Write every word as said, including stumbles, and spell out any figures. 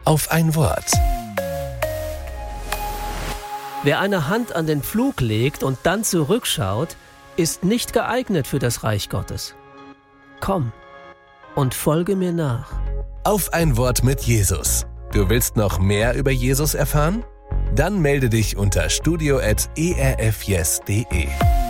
auf ein Wort. Wer eine Hand an den Pflug legt und dann zurückschaut, ist nicht geeignet für das Reich Gottes. Komm und folge mir nach. Auf ein Wort mit Jesus. Du willst noch mehr über Jesus erfahren? Dann melde dich unter studio at e r f yes punkt de.